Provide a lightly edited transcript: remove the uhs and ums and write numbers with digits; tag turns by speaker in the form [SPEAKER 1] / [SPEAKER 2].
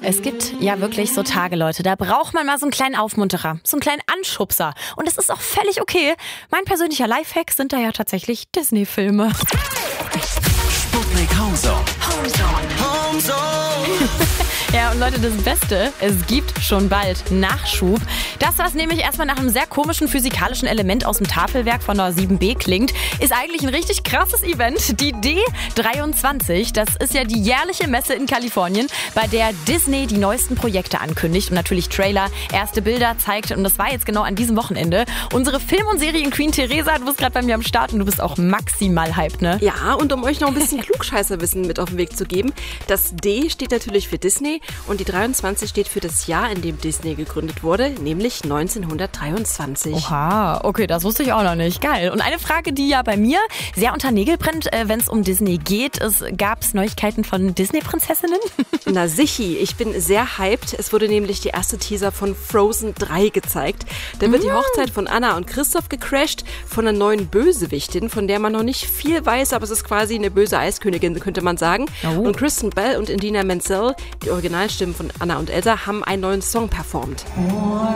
[SPEAKER 1] Es gibt ja wirklich so Tage, Leute, da braucht man mal so einen kleinen Aufmunterer, so einen kleinen Anschubser. Und es ist auch völlig okay. Mein persönlicher Lifehack sind da ja tatsächlich Disney-Filme.
[SPEAKER 2] Sputnik Homezone.
[SPEAKER 1] Ja, und Leute, das Beste, es gibt schon bald Nachschub. Das, was nämlich erstmal nach einem sehr komischen physikalischen Element aus dem Tafelwerk von der 7B klingt, ist eigentlich ein richtig krasses Event. Die D23, das ist ja die jährliche Messe in Kalifornien, bei der Disney die neuesten Projekte ankündigt und natürlich Trailer, erste Bilder zeigt. Und das war jetzt genau an diesem Wochenende. Unsere Film- und Serien-Queen Theresa, du bist gerade bei mir am Start und du bist auch maximal hyped, ne?
[SPEAKER 3] Ja, und um euch noch ein bisschen Klugscheißerwissen mit auf den Weg zu geben, das D steht natürlich für Disney und die 23 steht für das Jahr, in dem Disney gegründet wurde, nämlich 1923.
[SPEAKER 1] Oha, okay, das wusste ich auch noch nicht. Geil. Und eine Frage, die ja bei mir sehr unter Nägel brennt, wenn es um Disney geht, gab es Neuigkeiten von Disney-Prinzessinnen?
[SPEAKER 3] Na sichi, ich bin sehr hyped. Es wurde nämlich die erste Teaser von Frozen 3 gezeigt. Da wird die Hochzeit von Anna und Christoph gecrashed von einer neuen Bösewichtin, von der man noch nicht viel weiß, aber es ist quasi eine böse Eiskönigin, könnte man sagen.
[SPEAKER 1] Oh.
[SPEAKER 3] Und Kristen Bell und Idina Menzel, die Originalstimmen von Anna und Elsa, haben einen neuen Song performt.